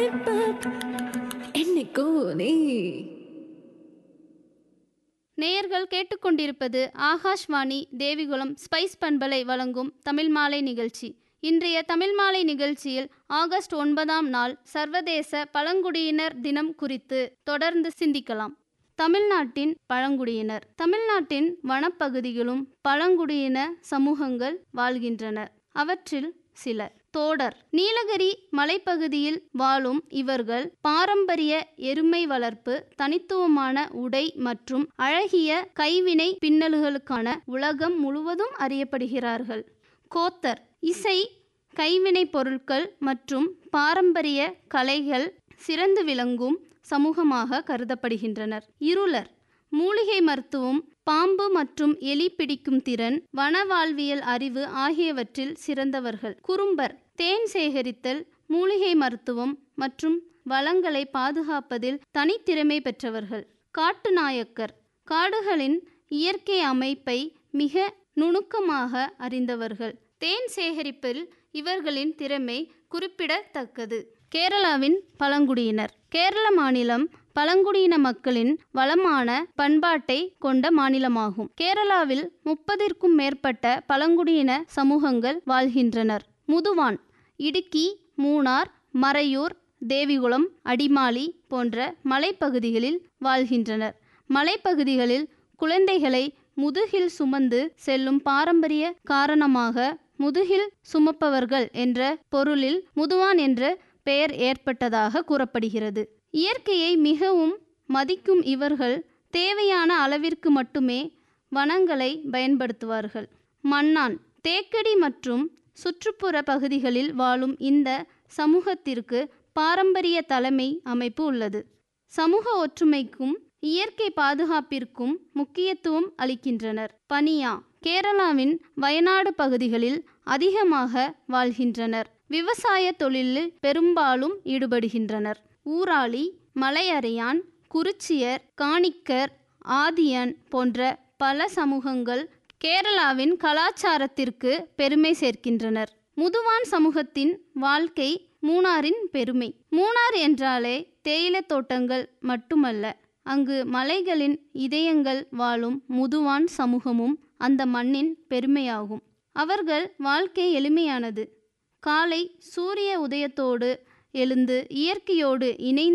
என்னைக்கும் நீ. நேயர்கள் கேட்டுக்கொண்டிருப்பது ஆகாஷ்வாணி தேவிகுளம் ஸ்பைஸ் பண்பலை வழங்கும் தமிழ் மாலை நிகழ்ச்சி. இன்றைய தமிழ் மாலை நிகழ்ச்சியில் ஆகஸ்ட் 9ஆம் நாள் சர்வதேச பழங்குடியினர் தினம் குறித்து தொடர்ந்து சிந்திக்கலாம். தமிழ்நாட்டின் பழங்குடியினர். தமிழ்நாட்டின் வனப்பகுதிகளும் பழங்குடியின சமூகங்கள் வாழ்கின்றனர். அவற்றில் சில தோடர். நீலகிரி மலைப்பகுதியில் வாழும் இவர்கள் பாரம்பரிய எருமை வளர்ப்பு, தனித்துவமான உடை மற்றும் அழகிய கைவினை பின்னல்களுக்கான உலகம் முழுவதும் அறியப்படுகிறார்கள். கோத்தர். இசை, கைவினை பொருட்கள் மற்றும் பாரம்பரிய கலைகள் சிறந்து விளங்கும் சமூகமாக கருதப்படுகின்றனர். இருளர். மூலிகை மருத்துவம், பாம்பு மற்றும் எலி பிடிக்கும் திறன், வனவாழ்வியல் அறிவு ஆகியவற்றில் சிறந்தவர்கள். குறும்பர். தேன் சேகரித்தல், மூலிகை மருத்துவம் மற்றும் வளங்களை பாதுகாப்பதில் தனித்திறமை பெற்றவர்கள். காட்டு நாயக்கர். காடுகளின் இயற்கை அமைப்பை மிக நுணுக்கமாக அறிந்தவர்கள். தேன் சேகரிப்பில் இவர்களின் திறமை குறிப்பிடத்தக்கது. கேரளாவின் பழங்குடியினர். கேரள மாநிலம் பழங்குடியின மக்களின் வளமான பண்பாட்டை கொண்ட மாநிலமாகும். கேரளாவில் 30ற்கும் மேற்பட்ட பழங்குடியின சமூகங்கள் வாழ்கின்றனர். முதுவான். இடுக்கி, மூணார், மறையூர், தேவிகுளம், அடிமாலி போன்ற மலைப்பகுதிகளில் வாழ்கின்றனர். மலைப்பகுதிகளில் குழந்தைகளை முதுகில் சுமந்து செல்லும் பாரம்பரிய காரணமாக முதுகில் சுமப்பவர்கள் என்ற பொருளில் முதுவான் என்ற பெயர் ஏற்பட்டதாக கூறப்படுகிறது. இயற்கையை மிகவும் மதிக்கும் இவர்கள் தேவையான அளவிற்கு மட்டுமே வனங்களை பயன்படுத்துவார்கள். மன்னான். தேக்கடி மற்றும் சுற்றுப்புற பகுதிகளில் வாழும் இந்த சமூகத்திற்கு பாரம்பரிய தலைமை அமைப்பு உள்ளது. சமூக ஒற்றுமைக்கும் இயற்கை பாதுகாப்பிற்கும் முக்கியத்துவம் அளிக்கின்றனர். பனியா. கேரளாவின் வயநாடு பகுதிகளில் அதிகமாக வாழ்கின்றனர். விவசாய தொழிலில் பெரும்பாலும் ஈடுபடுகின்றனர். ஊராளி, மலையரையான், குறிச்சியர், காணிக்கர், ஆதியன் போன்ற பல சமூகங்கள் கேரளாவின் கலாச்சாரத்திற்கு பெருமை சேர்க்கின்றனர். முதுவான் சமூகத்தின் வாழ்க்கை மூணாரின் பெருமை. மூணார் என்றாலே தேயிலை தோட்டங்கள் மட்டுமல்ல, அங்கு மலைகளின் இதயங்கள் வாழும் முதுவான் சமூகமும் அந்த மண்ணின் பெருமையாகும். அவர்கள் வாழ்க்கை எளிமையானது. காலை சூரிய உதயத்தோடு எழுந்து இயற்கையோடு இணைந்து